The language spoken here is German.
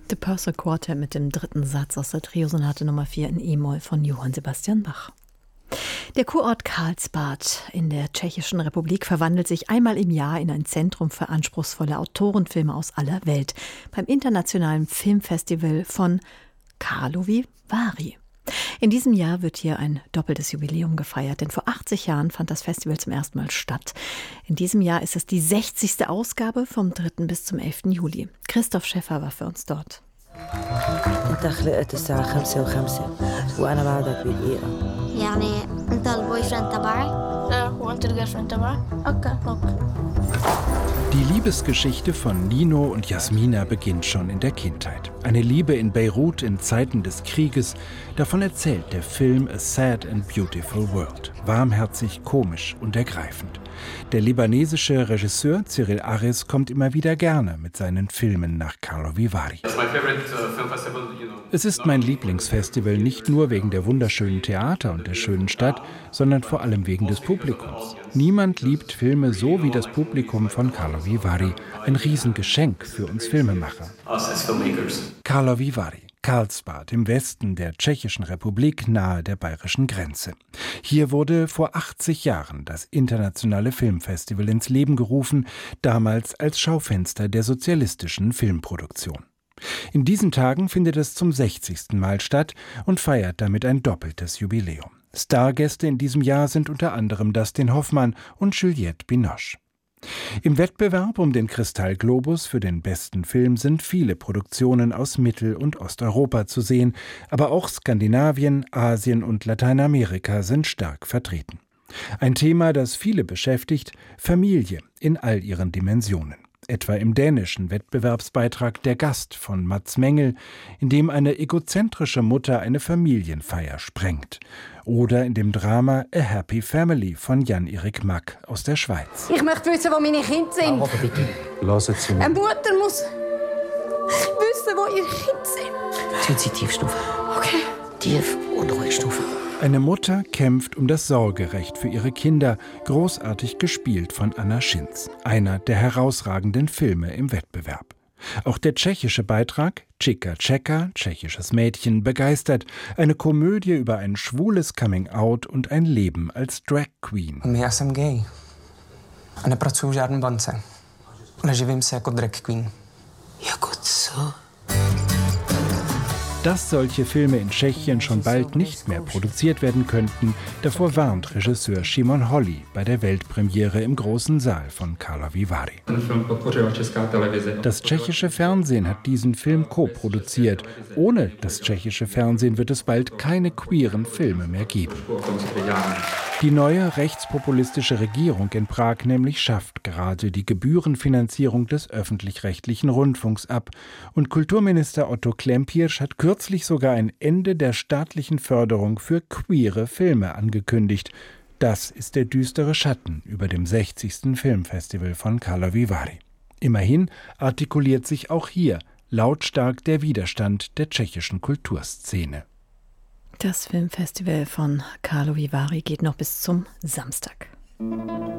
The Purcell Quartet mit dem dritten Satz aus der Triosonate Nummer 4 in E-Moll von Johann Sebastian Bach. Der Kurort Karlsbad in der Tschechischen Republik verwandelt sich einmal im Jahr in ein Zentrum für anspruchsvolle Autorenfilme aus aller Welt beim internationalen Filmfestival von Karlovy Vary. In diesem Jahr wird hier ein doppeltes Jubiläum gefeiert, denn vor 80 Jahren fand das Festival zum ersten Mal statt. In diesem Jahr ist es die 60. Ausgabe vom 3. bis zum 11. Juli. Christoph Schäffer war für uns dort. يعني انت البوي فريند تبعي؟ لا هو انت الجيرل فريند تبعي؟ اوكي. Die Liebesgeschichte von Nino und Jasmina beginnt schon in der Kindheit. Eine Liebe in Beirut in Zeiten des Krieges. Davon erzählt der Film A Sad and Beautiful World. Warmherzig, komisch und ergreifend. Der libanesische Regisseur Cyril Ares kommt immer wieder gerne mit seinen Filmen nach Karlovy Vary. Es ist mein Lieblingsfestival, nicht nur wegen der wunderschönen Theater und der schönen Stadt, sondern vor allem wegen des Publikums. Niemand liebt Filme so wie das Publikum von Karlovy Vary. Ein Riesengeschenk für uns Filmemacher. Karlovy Vary, Karlsbad im Westen der Tschechischen Republik nahe der bayerischen Grenze. Hier wurde vor 80 Jahren das internationale Filmfestival ins Leben gerufen, damals als Schaufenster der sozialistischen Filmproduktion. In diesen Tagen findet es zum 60. Mal statt und feiert damit ein doppeltes Jubiläum. Stargäste in diesem Jahr sind unter anderem Dustin Hoffmann und Juliette Binoche. Im Wettbewerb um den Kristallglobus für den besten Film sind viele Produktionen aus Mittel- und Osteuropa zu sehen, aber auch Skandinavien, Asien und Lateinamerika sind stark vertreten. Ein Thema, das viele beschäftigt: Familie in all ihren Dimensionen. Etwa im dänischen Wettbewerbsbeitrag Der Gast von Mads Mengel, in dem eine egozentrische Mutter eine Familienfeier sprengt. Oder in dem Drama A Happy Family von Jan-Erik Mack aus der Schweiz. Ich möchte wissen, wo meine Kinder sind. Aber bitte, lassen Sie mich. Eine Mutter muss wissen, wo ihre Kinder sind. Tun Sie Tiefstufe. Okay. Tief- und Ruhigstufe. Eine Mutter kämpft um das Sorgerecht für ihre Kinder, großartig gespielt von Anna Schinz, einer der herausragenden Filme im Wettbewerb. Auch der tschechische Beitrag Chica Čeka, tschechisches Mädchen, begeistert, eine Komödie über ein schwules Coming-out und ein Leben als Drag Queen. Já jsem gay. A nepracuju v žádné bance. Neživím se jako drag queen. Ja gut so. Dass solche Filme in Tschechien schon bald nicht mehr produziert werden könnten, davor warnt Regisseur Šimon Holý bei der Weltpremiere im großen Saal von Karlovy Vary. Das tschechische Fernsehen hat diesen Film co-produziert. Ohne das tschechische Fernsehen wird es bald keine queeren Filme mehr geben. Die neue rechtspopulistische Regierung in Prag nämlich schafft gerade die Gebührenfinanzierung des öffentlich-rechtlichen Rundfunks ab. Und Kulturminister Otto Klempiersch hat kürzlich sogar ein Ende der staatlichen Förderung für queere Filme angekündigt. Das ist der düstere Schatten über dem 60. Filmfestival von Karlovy Vary. Immerhin artikuliert sich auch hier lautstark der Widerstand der tschechischen Kulturszene. Das Filmfestival von Karlovy Vary geht noch bis zum Samstag.